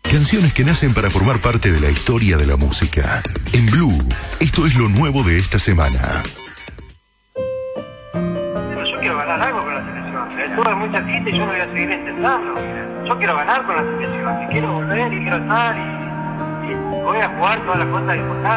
Canciones que nacen para formar parte de la historia de la música. En Blue, esto es lo nuevo de esta semana. Pero yo quiero ganar algo con la selección. El tour es muy cerquita y yo lo voy a seguir intentando. Yo quiero ganar con la selección. Y quiero volver y quiero estar y voy a jugar todas las cosas importantes.